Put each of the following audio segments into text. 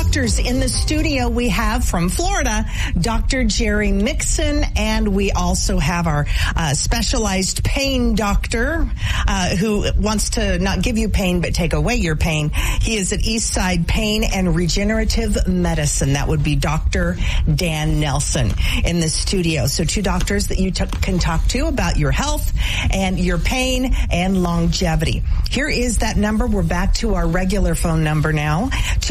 doctors in the studio. We have from Florida, Dr. Jerry Mixon, and we also have our specialized pain doctor who wants to not give you pain but take away your pain. He is at Eastside Pain and Regenerative Medicine. That would be Dr. Dan Nelson in the studio. So two doctors that you can talk to about your health and your pain and longevity. Here is that number. We're back to our regular phone number now,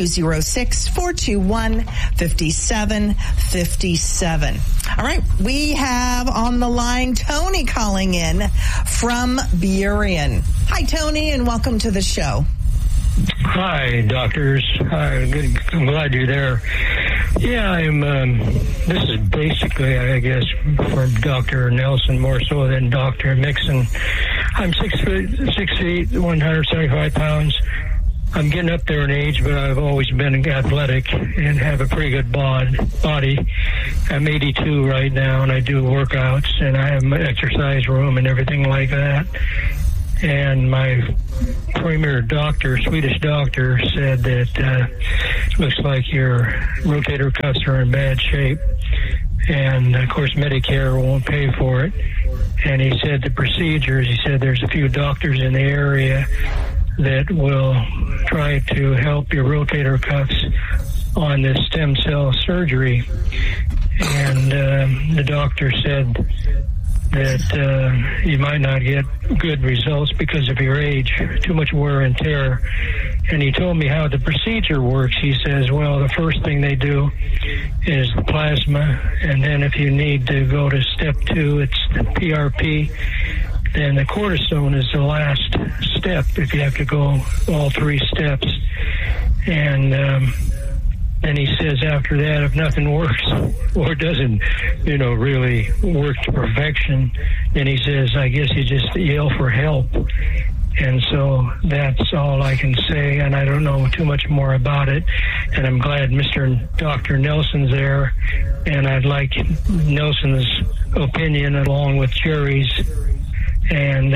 206-421-5757. All right, we have on the line Tony calling in from Burien. Hi, Tony, and welcome to the show. Hi, doctors. I'm glad you're there. Yeah, this is basically, I guess, for Dr. Nelson more so than Dr. Mixon. I'm 6 feet, 175 pounds. I'm getting up there in age, but I've always been athletic and have a pretty good body. I'm 82 right now, and I do workouts, and I have my exercise room and everything like that. And my premier doctor, Swedish doctor, said that looks like your rotator cuffs are in bad shape. And, of course, Medicare won't pay for it. And he said the procedures, he said there's a few doctors in the area that will try to help your rotator cuffs on this stem cell surgery. And the doctor said that you might not get good results because of your age, too much wear and tear. And he told me how the procedure works. He says, well, the first thing they do is the plasma, and then if you need to go to step 2, it's the PRP. Then the cortisone is the last step if you have to go all 3 steps. And then he says after that, if nothing works or doesn't, really work to perfection, then he says, I guess you just yell for help. And so that's all I can say, and I don't know too much more about it. And I'm glad Dr. Nelson's there, and I'd like Nelson's opinion along with Jerry's. And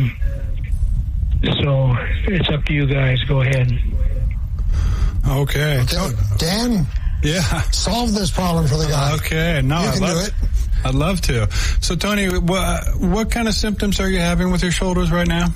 so it's up to you guys. Go ahead. Okay. Dan? Yeah. Solve this problem for the guy. Okay. No, you can do it. I'd love to. So, Tony, what kind of symptoms are you having with your shoulders right now?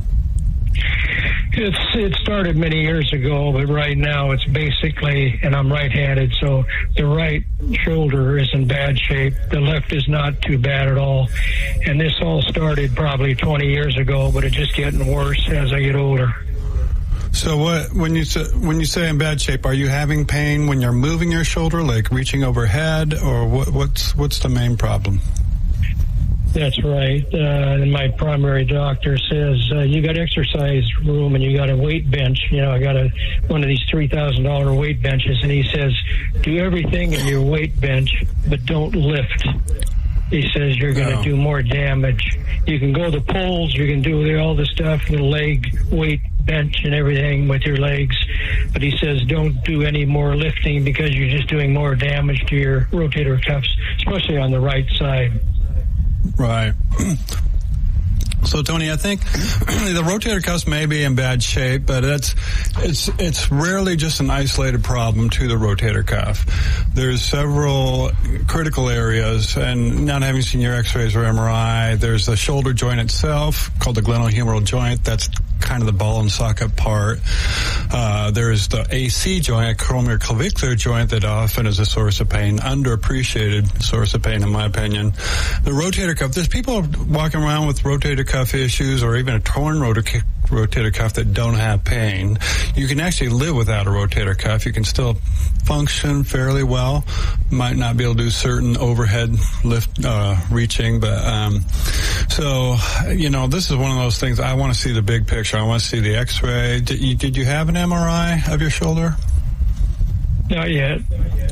It started many years ago, but right now it's basically, and I'm right-handed, so the right shoulder is in bad shape. The left is not too bad at all. And this all started probably 20 years ago, but it's just getting worse as I get older. So when you say in bad shape, are you having pain when you're moving your shoulder, like reaching overhead, or what's the main problem? That's right. My primary doctor says, you got exercise room and you got a weight bench. I got one of these $3,000 weight benches, and he says, do everything in your weight bench, but don't lift. He says you're going to do more damage. You can go to poles, you can do all the stuff, the leg weight bench and everything with your legs, but he says don't do any more lifting because you're just doing more damage to your rotator cuffs, especially on the right side. Right. So, Tony, I think the rotator cuffs may be in bad shape, but it's rarely just an isolated problem to the rotator cuff. There's several critical areas, and not having seen your x-rays or MRI, there's the shoulder joint itself called the glenohumeral joint. That's kind of the ball and socket part. There's the AC joint, acromioclavicular joint, that often is a source of pain, underappreciated source of pain, in my opinion. The rotator cuff, there's people walking around with rotator cuff issues or even a torn rotator cuff that don't have pain. You can actually live without a rotator cuff. You can still function fairly well. Might not be able to do certain overhead lift reaching, but so this is one of those things. I want to see the big picture. I want to see the x-ray. Did you have an MRI of your shoulder? Not yet.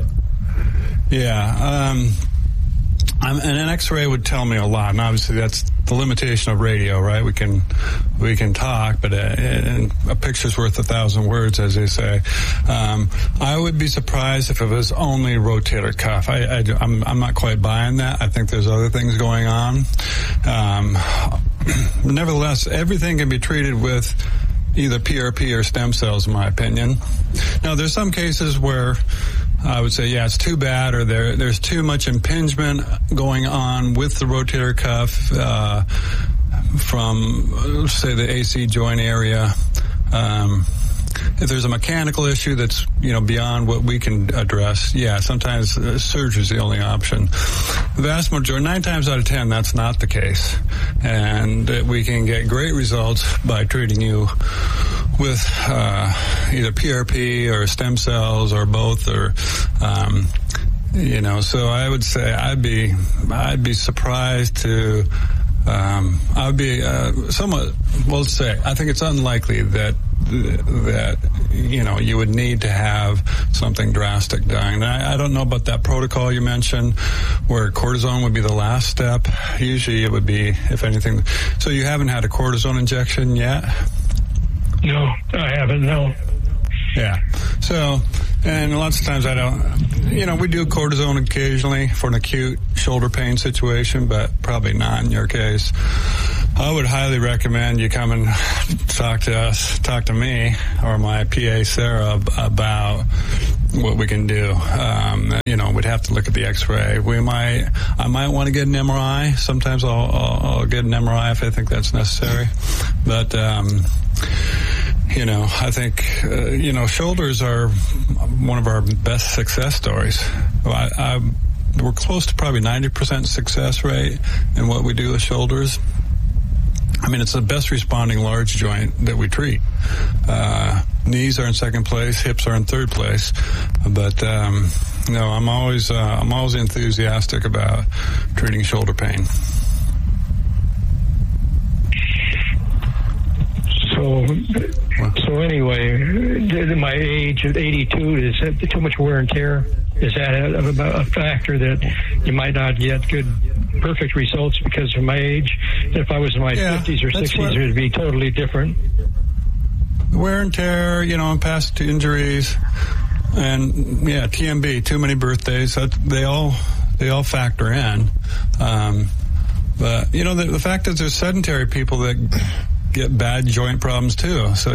Yeah. And an x-ray would tell me a lot, and obviously that's the limitation of radio, right? We can talk, but a picture's worth 1,000 words, as they say. I would be surprised if it was only rotator cuff. I'm not quite buying that. I think there's other things going on. Nevertheless, everything can be treated with either PRP or stem cells, in my opinion. Now, there's some cases where I would say, yeah, it's too bad, or there's too much impingement going on with the rotator cuff from, say, the AC joint area. If there's a mechanical issue that's, beyond what we can address, yeah, sometimes surgery is the only option. The vast majority, 9 times out of 10, that's not the case. And we can get great results by treating you with either PRP or stem cells or both, or so I would say I'd be surprised to I would be somewhat, let's say, I think it's unlikely that you would need to have something drastic done. And I don't know about that protocol you mentioned where cortisone would be the last step. Usually it would be, if anything. So you haven't had a cortisone injection yet? No, I haven't, no. Yeah. So, and lots of times I don't, we do cortisone occasionally for an acute shoulder pain situation, but probably not in your case. I would highly recommend you come and talk to me or my PA Sarah about what we can do. We'd have to look at the X-ray. I might want to get an MRI. Sometimes I'll get an MRI if I think that's necessary. But, I think, shoulders are one of our best success stories. We're close to probably 90% success rate in what we do with shoulders. I mean, it's the best responding large joint that we treat. Knees are in second place, hips are in third place. But, I'm always enthusiastic about treating shoulder pain. So anyway, my age at 82, is that too much wear and tear? Is that a factor that you might not get perfect results because of my age? If I was in my 50s or 60s, it would be totally different. Wear and tear, and past injuries, and TMB, too many birthdays. They all factor in. But the fact is, there's sedentary people that get bad joint problems too. So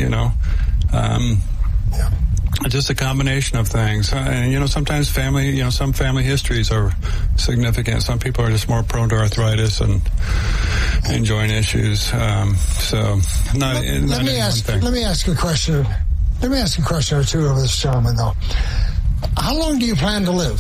just a combination of things. And sometimes some family histories are significant. Some people are just more prone to arthritis and joint issues. Let me ask a question. Let me ask a question or two of this gentleman, though. How long do you plan to live?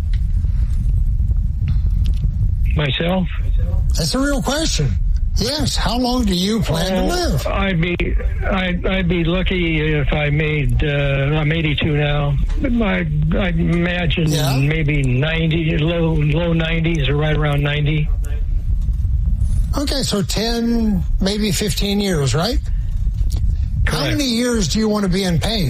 Myself? That's a real question. Yes. How long do you plan to live? I'd be lucky if I made. I'm 82 now. I'd imagine maybe 90, low 90s, or right around 90. Okay, so 10, maybe 15 years, right? Correct. How many years do you want to be in pain?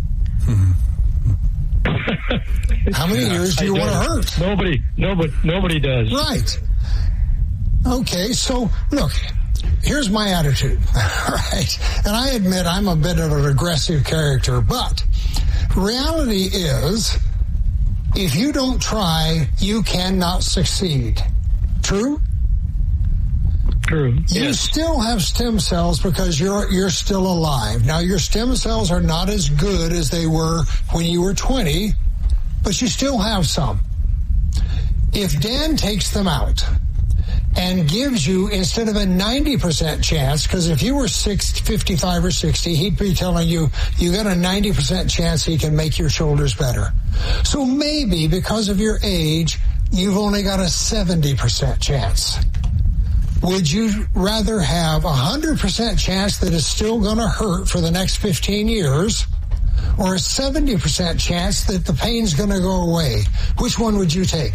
How many years do you want to hurt? Nobody does. Right. Okay, so look, here's my attitude, right? And I admit I'm a bit of an aggressive character, but reality is, if you don't try, you cannot succeed. True? True. You yes. still have stem cells because you're still alive. Now, your stem cells are not as good as they were when you were 20, but you still have some. If Dan takes them out and gives you, instead of a 90% chance, because if you were 55 or 60, he'd be telling you, you got a 90% chance he can make your shoulders better. So maybe because of your age, you've only got a 70% chance. Would you rather have a 100% chance that it's still going to hurt for the next 15 years, or a 70% chance that the pain's going to go away? Which one would you take?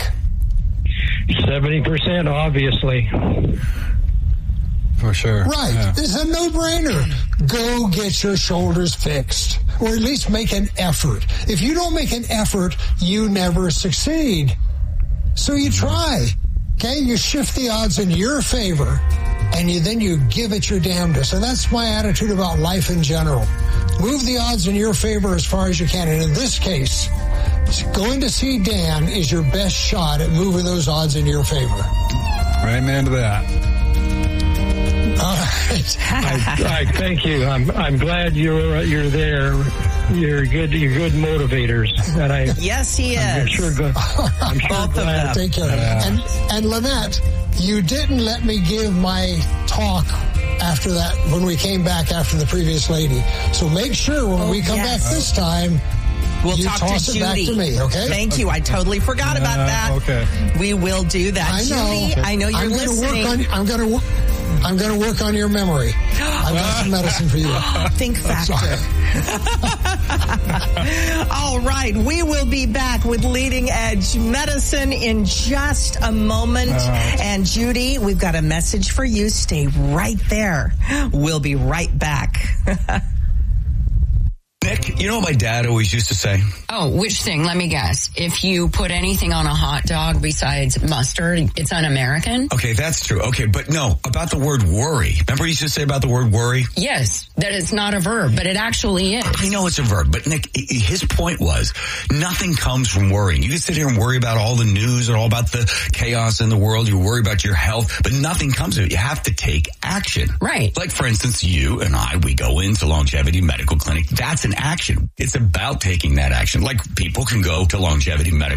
70%, obviously. For sure. Right. Yeah. It's a no-brainer. Go get your shoulders fixed, or at least make an effort. If you don't make an effort, you never succeed. So you try. Okay? You shift the odds in your favor, and then you give it your damnedest. And that's my attitude about life in general. Move the odds in your favor as far as you can. And in this case, going to see Dan is your best shot at moving those odds in your favor. Amen to that. I thank you. I'm glad you're there. You're good motivators, and yes, he is. I'm sure Both glad. of them. Thank you. And Lynette, you didn't let me give my talk after that when we came back after the previous lady. So make sure when we come back this time, we'll you talk toss to it back Judy. to me, okay? Thank you. I totally forgot about that. Okay. We will do that. I know. Judy, I know you're I'm gonna listening. I'm going to work on your memory. I've got some medicine for you. Think factor. All right. We will be back with Leading Edge Medicine in just a moment. And Judy, we've got a message for you. Stay right there. We'll be right back. Nick, you know what my dad always used to say? Oh, which thing? Let me guess. If you put anything on a hot dog besides mustard, it's un-American? Okay, that's true. Okay, but no, about the word worry. Remember he used to say about the word worry? Yes, that it's not a verb, but it actually is. I know it's a verb, but Nick, his point was nothing comes from worrying. You can sit here and worry about all the news and all about the chaos in the world. You worry about your health, but nothing comes of it. You have to take action. Right. Like, for instance, you and I, we go into Longevity Medical Clinic. That's an action. It's about taking that action. Like, people can go to Longevity Medical